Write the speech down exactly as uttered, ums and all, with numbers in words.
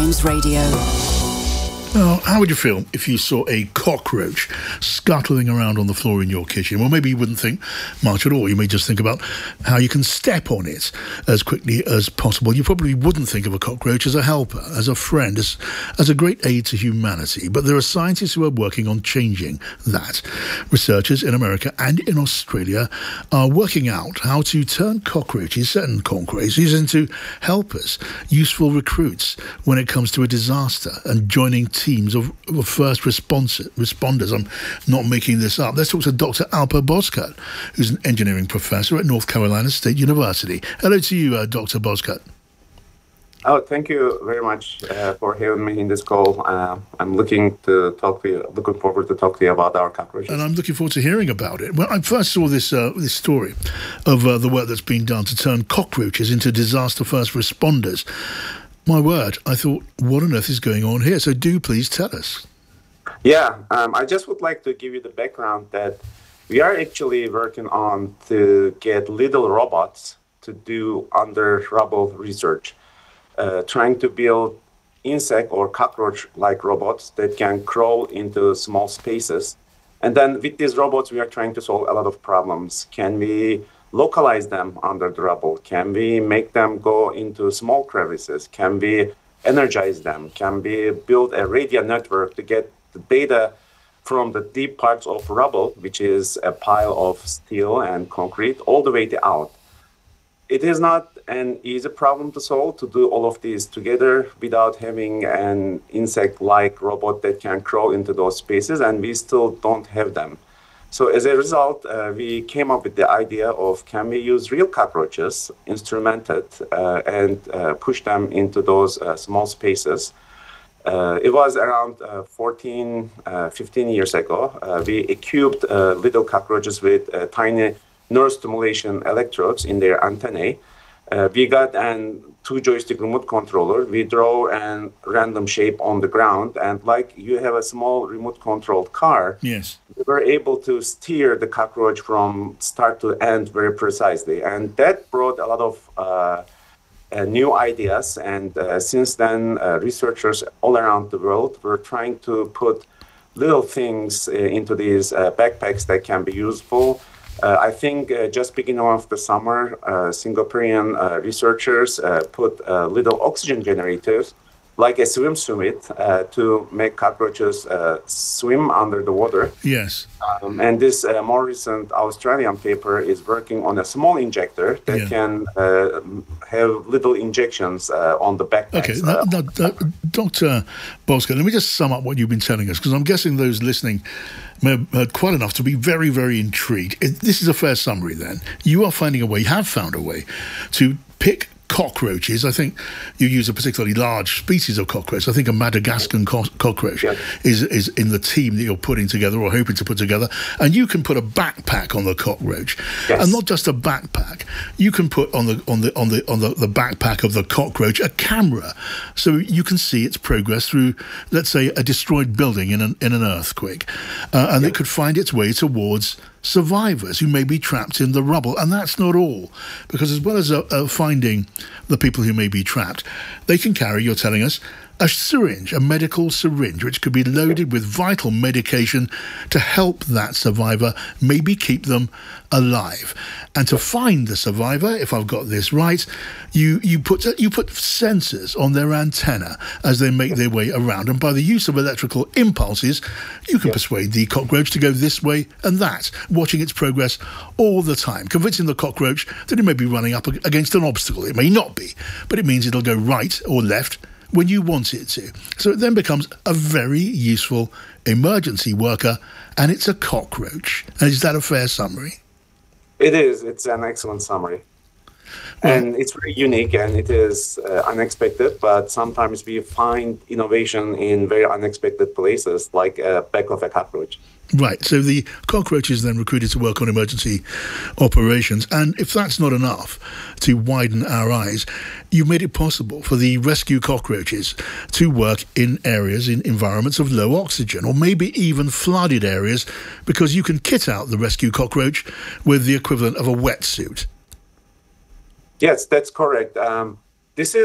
News Radio. Now, how would you feel if you saw a cockroach scuttling around on the floor in your kitchen? Well, maybe you wouldn't think much at all. You may just think about how you can step on it as quickly as possible. You probably wouldn't think of a cockroach as a helper, as a friend, as, as a great aid to humanity. But there are scientists who are working on changing that. Researchers in America and in Australia are working out how to turn cockroaches, certain cockroaches, into helpers, useful recruits when it comes to a disaster, and joining teams of, of first response, responders. I'm not making this up. Let's talk to Doctor Alper Bozkurt, who's an engineering professor at North Carolina State University. Hello to you, uh, Doctor Bozkurt. Oh, thank you very much uh, for having me in this call. Uh, I'm looking to talk to you, looking forward to talk to you about our cockroaches. And I'm looking forward to hearing about it. When I first saw this uh, this story of uh, the work that's been done to turn cockroaches into disaster first responders, my word, I thought, what on earth is going on here? So do please tell us. Yeah, um, I just would like to give you the background that we are actually working on to get little robots to do under rubble research, uh, trying to build insect or cockroach-like robots that can crawl into small spaces. And then with these robots, we are trying to solve a lot of problems. Can we localize them under the rubble? Can we make them go into small crevices? Can we energize them? Can we build a radio network to get the data from the deep parts of rubble, which is a pile of steel and concrete, all the way out? It is not an easy problem to solve, to do all of these together without having an insect-like robot that can crawl into those spaces, and we still don't have them. So as a result, uh, we came up with the idea of, can we use real cockroaches, instrumented, uh, and uh, push them into those uh, small spaces. Uh, it was around uh, fourteen, uh, fifteen years ago. Uh, we equipped uh, little cockroaches with uh, tiny neurostimulation electrodes in their antennae. Uh, we got an two joystick remote controller. We draw a random shape on the ground, and like you have a small remote controlled car, yes, we were able to steer the cockroach from start to end very precisely. And that brought a lot of uh, uh, new ideas. And uh, since then, uh, researchers all around the world were trying to put little things uh, into these uh, backpacks that can be useful. Uh, I think uh, just beginning of the summer, uh, Singaporean uh, researchers uh, put uh, little oxygen generators, like a swimsuit, uh, to make cockroaches uh, swim under the water. Yes. Um, and this uh, more recent Australian paper is working on a small injector that Yeah. can uh, have little injections uh, on the backpack. Okay, now, now, uh, Doctor Bozkurt, let me just sum up what you've been telling us, because I'm guessing those listening may have heard quite enough to be very, very intrigued. It, this is a fair summary, then. You are finding a way, have found a way, to pick cockroaches. I think you use a particularly large species of cockroach. I think a Madagascan co- cockroach Yeah. is is in the team that you're putting together or hoping to put together, and you can put a backpack on the cockroach, Yes. and not just a backpack. You can put on the on the on the on the, the backpack of the cockroach a camera, so you can see its progress through, let's say, a destroyed building in an in an earthquake, uh, and Yeah. it could find its way towards survivors who may be trapped in the rubble. And that's not all, because as well as uh, uh, finding the people who may be trapped, they can carry, you're telling us, a syringe, a medical syringe, which could be loaded with vital medication to help that survivor, maybe keep them alive. And to find the survivor, if I've got this right, you you put you put sensors on their antenna as they make their way around, and by the use of electrical impulses, you can Yeah. persuade the cockroach to go this way and that, watching its progress all the time, convincing the cockroach that it may be running up against an obstacle. It may not be, but it means it'll go right or left when you want it to. So it then becomes a very useful emergency worker, and it's a cockroach. And is that a fair summary? It is. It's an excellent summary. Well, and it's very unique, and it is uh, unexpected, but sometimes we find innovation in very unexpected places, like uh, back of a cockroach. Right, so the cockroach is then recruited to work on emergency operations, and if that's not enough to widen our eyes, you made it possible for the rescue cockroaches to work in areas, in environments of low oxygen, or maybe even flooded areas, because you can kit out the rescue cockroach with the equivalent of a wetsuit. Yes, that's correct. Um, this is